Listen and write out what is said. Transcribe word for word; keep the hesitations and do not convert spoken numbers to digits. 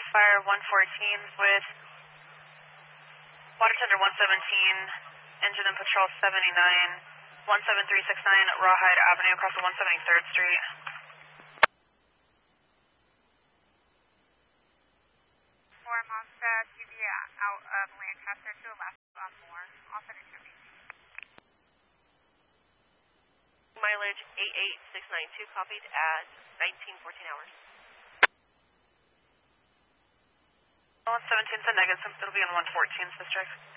Crossfire one fourteen with water tender one seventeen, engine and patrol seventy-nine, one seven three six nine Rawhide Avenue across the one seventy-third Street. four Mazda Q B out of Lancaster to the left on Moore, off at H O B C. Mileage eight eight six nine two, copied at nineteen fourteen hours. one seventeen's a negative, it'll be in one fourteen's district.